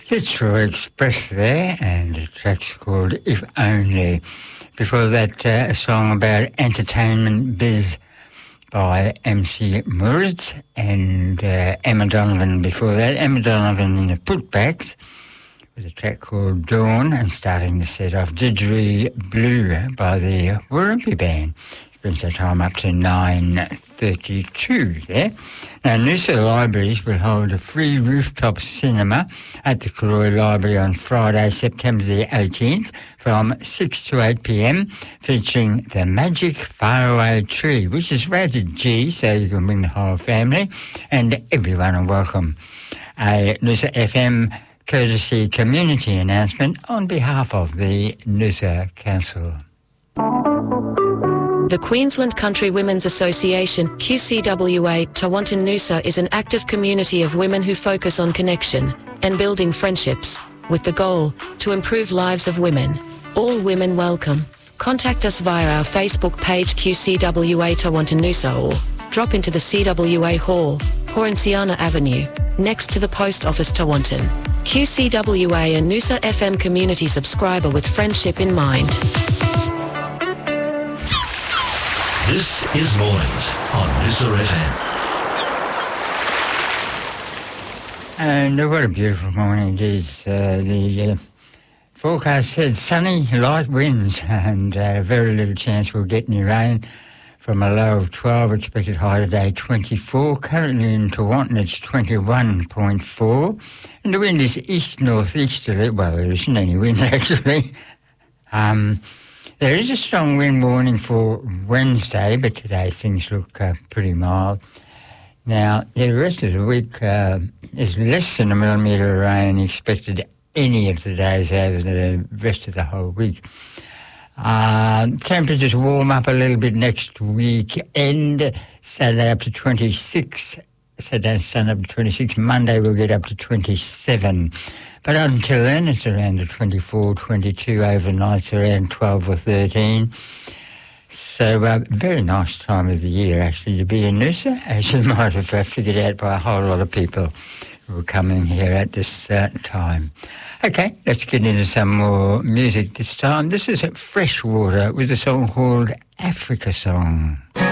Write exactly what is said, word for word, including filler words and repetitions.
Fitzroy Express there, and the track's called If Only. Before that, uh, a song about entertainment biz by M C Moritz, and uh, Emma Donovan before that. Emma Donovan and the Putbacks with a track called Dawn, and starting the set off Didgeridoo Blue by the Warumpi Band. Brings our time up to nine thirty-two there. Now, Noosa Libraries will hold a free rooftop cinema at the Karoi Library on Friday, September the eighteenth from six to eight p.m, featuring The Magic Faraway Tree, which is rated G, so you can bring the whole family, and everyone are welcome. A Noosa F M courtesy community announcement on behalf of the Noosa Council. The Queensland Country Women's Association, Q C W A, Tewantin Noosa is an active community of women who focus on connection and building friendships, with the goal to improve lives of women. All women welcome. Contact us via our Facebook page Q C W A Tewantin Noosa, or drop into the C W A Hall, Horanciana Avenue, next to the Post Office Tewantin. Q C W A, a Noosa F M community subscriber with friendship in mind. This is Mornings on Noosa F M. And uh, what a beautiful morning it is. Uh, the uh, forecast said sunny, light winds, and uh, very little chance we'll get any rain. From a low of twelve, expected high today twenty-four. Currently in Tewantin it's twenty-one point four. And the wind is east-northeasterly. Well, there isn't any wind actually. Um... There is a strong wind warning for Wednesday, but today things look uh, pretty mild. Now, the rest of the week uh, is less than a millimetre of rain expected any of the days over the rest of the whole week. Uh, temperatures warm up a little bit next weekend, Saturday up to twenty-six, Saturday sun up to twenty-six, Monday we'll get up to twenty-seven. But until then, it's around the twenty-four, twenty-two, overnights around twelve or thirteen. So, uh, very nice time of the year, actually, to be in Noosa, as you might have uh, figured out by a whole lot of people who are coming here at this uh, time. Okay, let's get into some more music this time. This is Freshwater with a song called Africa Song.